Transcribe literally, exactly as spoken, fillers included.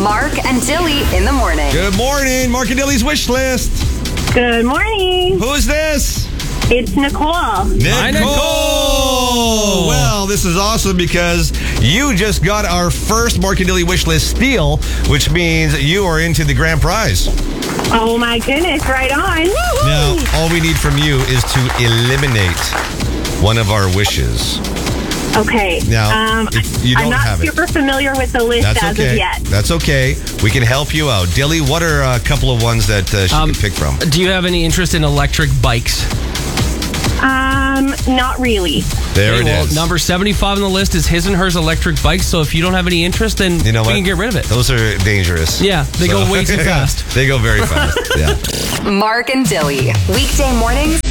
Mark and Dilly in the morning. Good morning. Mark and Dilly's wish list. Good morning. Who's this? It's Nicole. Nicole. Hi, Nicole. Well, this is awesome because you just got our first Mark and Dilly wish list steal, which means you are into the grand prize. Oh my goodness, right on. Now, all we need from you is to eliminate one of our wishes. Okay. Now, um, if you don't I'm not have it, super familiar with the list that's as okay. of yet. That's okay. We can help you out. Dilly, what are a couple of ones that uh, she Um, can pick from? Do you have any interest in electric bikes? Um, not really. There Okay, it well, is. Number seventy-five on the list is his and hers electric bikes. So if you don't have any interest, then You know we what? can get rid of it. Those are dangerous. Yeah, they go way too Yeah, fast. they go very fast. Yeah. Mark and Dilly. Weekday mornings